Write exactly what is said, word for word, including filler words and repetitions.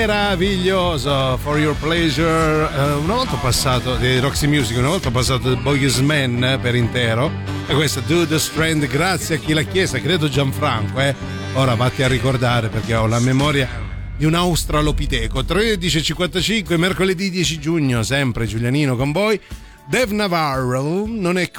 meraviglioso, For Your Pleasure. Uh, una volta ho passato di Roxy Music, una volta ho passato The Boys Man eh, per intero, e questa Do the Strand, grazie a chi l'ha chiesta, credo Gianfranco, eh. Ora vatti a ricordare, perché ho la memoria di un australopiteco. Tredici e cinquantacinque, mercoledì dieci giugno, sempre Giulianino con voi. Dave Navarro non è